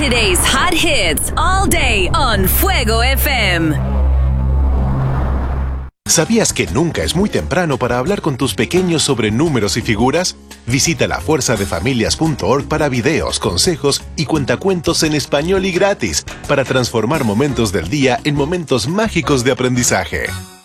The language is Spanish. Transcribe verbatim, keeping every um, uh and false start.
Today's hot hits all day on Fuego F M. ¿Sabías que nunca es muy temprano para hablar con tus pequeños sobre números y figuras? Visita la fuerza de familias punto org para videos, consejos y cuentacuentos en español y gratis para transformar momentos del día en momentos mágicos de aprendizaje.